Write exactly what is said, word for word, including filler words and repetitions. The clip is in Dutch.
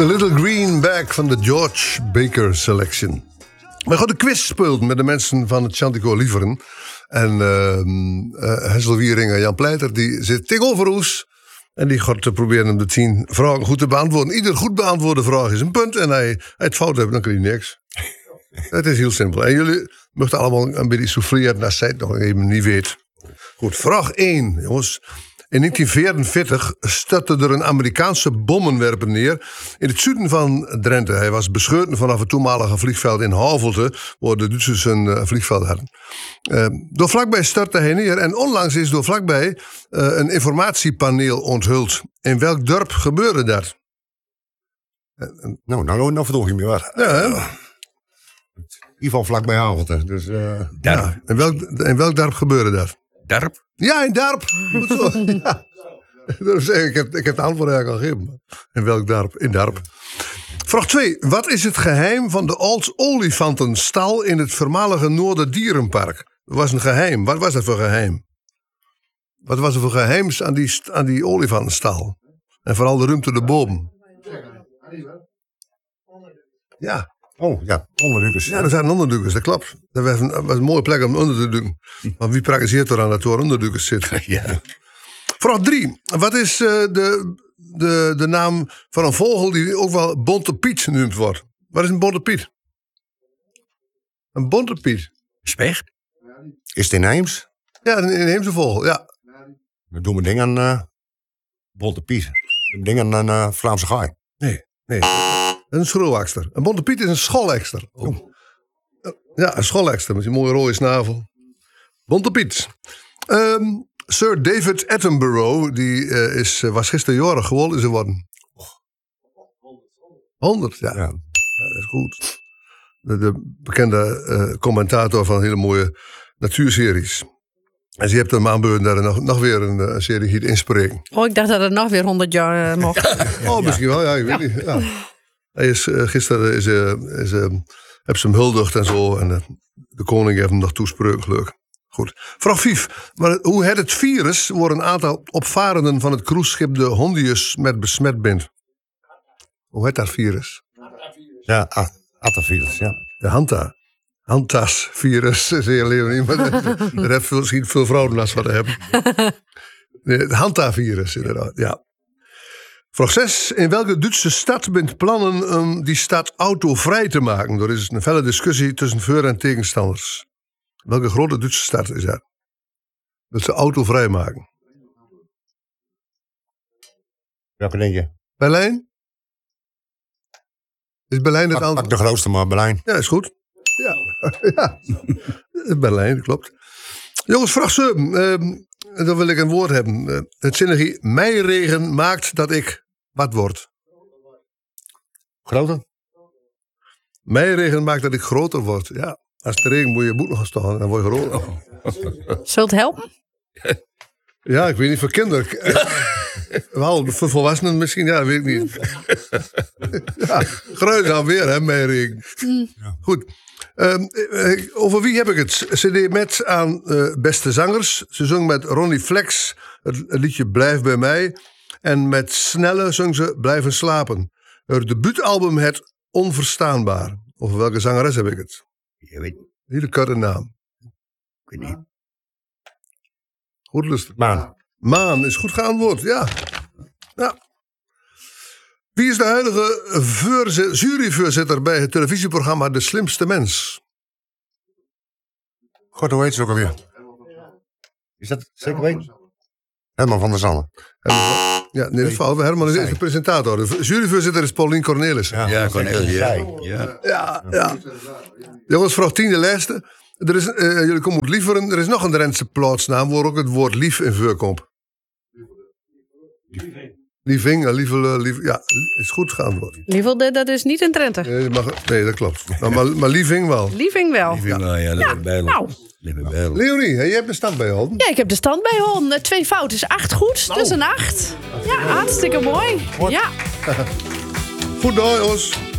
The Little Green Bag van de George Baker Selection. We gaan de quiz spelen met de mensen van het Chantico Lieveren. En uh, uh, Hessel Wiering en Jan Pleiter die zit tegenover ons. En die gaat proberen om de tien vragen goed te beantwoorden. Ieder goed beantwoorde vraag is een punt. En hij, hij het fout hebben, dan krijg je niks. Het is heel simpel. En jullie mochten allemaal een beetje souffleren als zij het nog even niet weet. Goed, vraag één, jongens. In negentien vierenveertig startte er een Amerikaanse bommenwerper neer in het zuiden van Drenthe. Hij was beschoten vanaf het toenmalige vliegveld in Havelte, waar de Duitsers een uh, vliegveld hadden. Uh, door vlakbij startte hij neer en onlangs is door vlakbij uh, een informatiepaneel onthuld. In welk dorp gebeurde dat? Uh, nou, nou, nou verdoeg je me wat. Ja, hè? In ieder geval vlakbij Havelte. Dus, uh... ja, in, welk, in welk dorp gebeurde dat? Darp? Ja, in Darp. Ja. Dat zeg, ik, heb, ik heb de antwoord eigenlijk al gegeven. In welk dorp? In Darp. Vraag twee. Wat is het geheim van de Old Olifantenstal in het voormalige Noorderdierenpark? Dat was een geheim. Wat was dat voor geheim? Wat was er voor geheims aan die, aan die olifantenstal? En vooral de ruimte erboven. Ja. Oh, ja, onderdukers. Ja, er zijn onderdukers, dat klopt. Dat was een, was een mooie plek om onder te duiken. Want wie praktiseert er aan dat er onderdukers zitten? Ja. Vraag drie. Wat is uh, de, de, de naam van een vogel die ook wel Bonte Piet genoemd wordt? Wat is een Bonte Piet? Een Bonte Piet. Specht? Is het in Eems? Ja, een inheemse vogel, ja. Dan doen we dingen aan uh, Bonte Piet. Doen we dingen aan uh, Vlaamse gaai. Nee, nee. Dat is een schroelekster. Een Bonte Piet is een scholekster. Oh. Ja, een scholekster met die mooie rode snavel. Bonte Piet. Um, Sir David Attenborough, die uh, is, uh, was gisteren jarig geworden is geworden. honderd, ja. ja. Dat is goed. De, de bekende uh, commentator van hele mooie natuurseries. En ze heeft hem aanbeurd daar nog, nog weer een, een serie hier inspreken. Oh, ik dacht dat het nog weer honderd jaar uh, mocht. Oh, misschien wel, ja, ik weet niet. Ja. Hij is, uh, gisteren is, uh, is, uh, heb ze hem huldigd en zo. En uh, de koning heeft hem nog toespreuk, gelukkig. Goed. Vraag vijf. Maar hoe het het virus waar een aantal opvarenden van het cruiseschip de Hondius met besmet bent? Hoe heet dat virus? Ja, Atta-virus, ja. De Hanta. Hantas-virus, zeer Leonie. Maar daar heeft veel, misschien veel vrouwen last van te hebben. Nee, het Hanta-virus, inderdaad, ja. Vraag zes. In welke Duitse stad bent plannen om die stad autovrij te maken? Er is een felle discussie tussen voor- en tegenstanders. Welke grote Duitse stad is dat? Dat ze autovrij maken. Welke denk je? Berlijn? Is Berlijn het Pak, antwoord? pak de grootste maar, Berlijn. Ja, is goed. Ja, ja. Berlijn, klopt. Jongens, vraag zeven. Uh, dan wil ik een woord hebben. Uh, het zinnige meiregen maakt dat ik wat word. Groter? Meiregen maakt dat ik groter word. Ja, als het regen moet je boek nog gaan staan. Dan word je groter. Zult het helpen? Ja, ik weet niet, voor kinderen. Wel, voor volwassenen misschien, ja, weet ik niet. Ja, gruis alweer, hè, meiregen. Ja. Goed. Um, over wie heb ik het? C D met aan uh, Beste Zangers. Ze zong met Ronnie Flex het, het liedje Blijf bij mij. En met Snelle zong ze Blijven slapen. Het debuutalbum Het Onverstaanbaar. Over welke zangeres heb ik het? Je weet niet. Hele korte naam. Ik weet niet. Goed lustig. Maan. Maan is goed geantwoord, ja. Ja. Wie is de huidige voorzit- juryvoorzitter bij het televisieprogramma De Slimste Mens? God, hoe heet ze ook alweer? Is dat zeker weten? Herman van der Zanne. Ja, nee, dat valt. Herman is de presentator. De juryvoorzitter is Paulien Cornelis. Ja, Ja, Cornelis, ja. Ja. ja. ja. Jongens, vraag tien, de laatste. Er is, uh, jullie komen uit Lieveren. Er is nog een Drentse plaatsnaam waar ook het woord lief in voorkomt. Lieving, lieve, lieve, ja, is goed geantwoord. Lievelde, dat is niet in Drenthe. Nee, dat, mag, nee, dat klopt. Nou, maar, maar Lieving wel. Lieving wel. Ik vind wel, ja, lekker bijl. Nou. Lekker bijl. Leonie, jij hebt de stand bijgehouden. Ja, ik heb de stand bijgehouden. Twee fouten is acht goed. Nou. Dus een acht. Ja, hartstikke mooi. Ja. Goed, nou jongens.